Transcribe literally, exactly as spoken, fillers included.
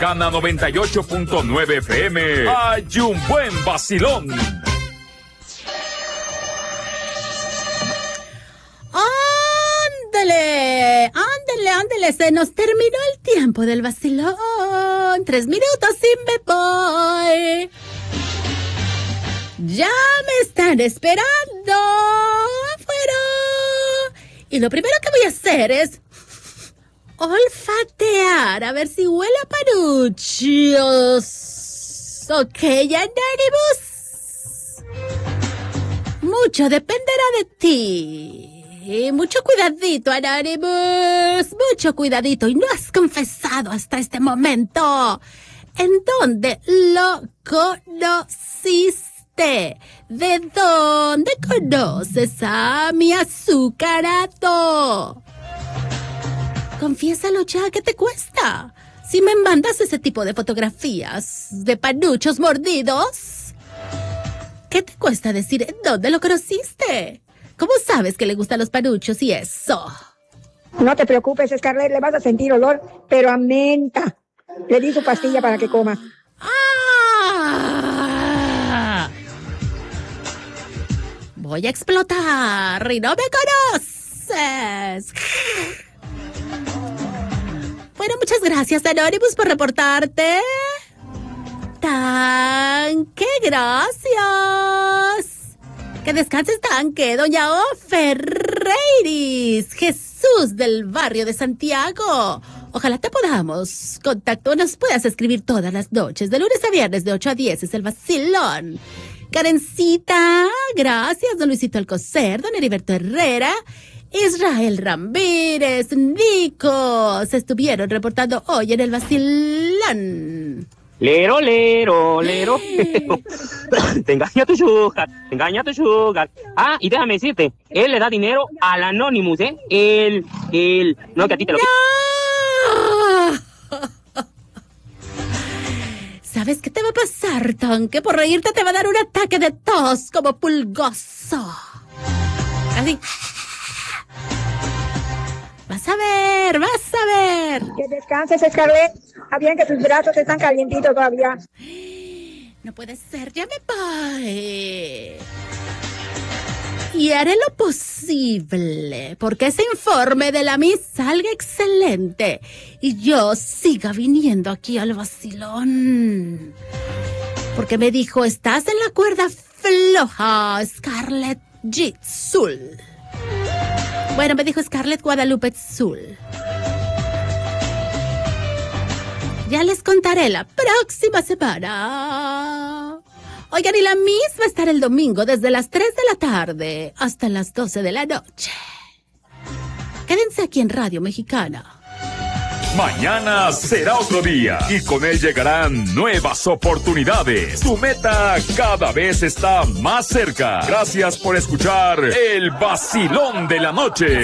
Cana noventa y ocho punto nueve F M. Hay un buen vacilón. Ándale, ándale, ándale, se nos terminó el tiempo del vacilón. Tres minutos y me voy. Ya me están esperando afuera. Y lo primero que voy a hacer es olfatear, a ver si huele a panuchos. Ok, Anonymous. Mucho dependerá de ti. Mucho cuidadito, Anonymous. Mucho cuidadito. Y no has confesado hasta este momento. ¿En dónde lo conociste? ¿De dónde conoces a mi azucarado? Confiésalo ya, ¿qué te cuesta? Si me mandas ese tipo de fotografías de panuchos mordidos, ¿qué te cuesta decir en dónde lo conociste? ¿Cómo sabes que le gustan los panuchos y eso? No te preocupes, Scarlett, le vas a sentir olor, pero a menta. Le di su pastilla para que coma. ¡Ah! Voy a explotar y no me conoces. Bueno, muchas gracias, Anonymous, por reportarte. Tanque, gracias. Que descanses, Tanque. Doña O. Ferreiris, Jesús del barrio de Santiago. Ojalá te podamos contacto, nos puedas escribir todas las noches, de lunes a viernes de ocho a diez, es el vacilón. Karencita, gracias. Don Luisito Alcocer, don Heriberto Herrera, Israel Ramírez, Nico, se estuvieron reportando hoy en el vacilón. Lero, lero, lero. Te engaña tu sugar, te engaña tu sugar. Ah, y déjame decirte, él le da dinero al Anonymous, ¿eh? Él, él, no que a ti te lo... ¡No! ¿Sabes qué te va a pasar, Tanque? Por reírte te va a dar un ataque de tos como pulgoso. Así. Vas a ver, vas a ver. Que descanses, Scarlett. Ah, bien que tus brazos están calientitos todavía. No puede ser, ya me voy. Y haré lo posible porque ese informe de la Miss salga excelente y yo siga viniendo aquí al vacilón. Porque me dijo, estás en la cuerda floja, Scarlett Jitzul. Bueno, me dijo Scarlett Guadalupe Zul. Ya les contaré la próxima semana. Oigan, y la Miss va a estar el domingo desde las tres de la tarde hasta las doce de la noche. Quédense aquí en Radio Mexicana. Mañana será otro día y con él llegarán nuevas oportunidades. Tu meta cada vez está más cerca. Gracias por escuchar El Vacilón de la Noche.